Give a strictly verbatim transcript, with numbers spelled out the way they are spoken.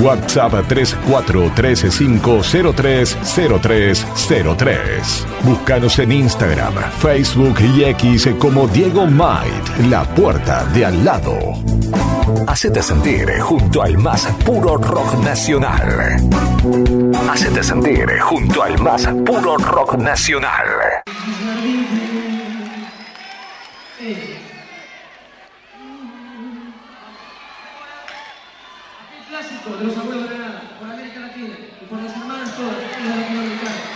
WhatsApp tres cuatro tres cinco cero tres cero tres cero tres. Búscanos en Instagram, Facebook y X como Diego Might, la puerta de al lado. Hacete sentir junto al más puro rock nacional. Hacete sentir junto al más puro rock nacional. Clásico de los abuelos de Granada, por América Latina y por las hermanas todas, las latinoamericanas.